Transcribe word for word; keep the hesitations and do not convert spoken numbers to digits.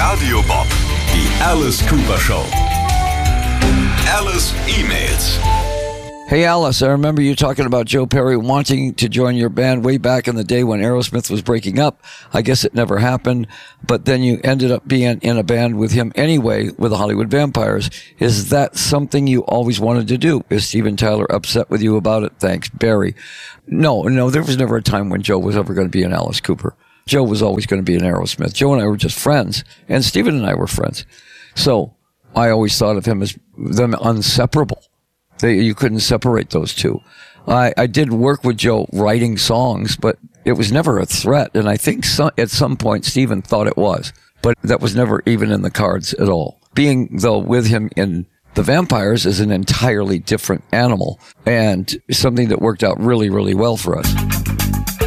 Radio Bob, die Alice Cooper Show. Alice E-Mails. Hey, Alice, I remember you talking about Joe Perry wanting to join your band way back in the day when Aerosmith was breaking up. I guess it never happened, but then you ended up being in a band with him anyway with the Hollywood Vampires. Is that something you always wanted to do? Is Steven Tyler upset with you about it? Thanks, Barry. No, no, there was never a time when Joe was ever going to be an Alice Cooper. Joe was always going to be an Aerosmith. Joe and I were just friends, and Steven and I were friends. So I always thought of him as them inseparable. They, you couldn't separate those two. I, I did work with Joe writing songs, but it was never a threat. And I think so, at some point, Steven thought it was, but that was never even in the cards at all. Being, though, with him in the Vampires is an entirely different animal and something that worked out really, really well for us.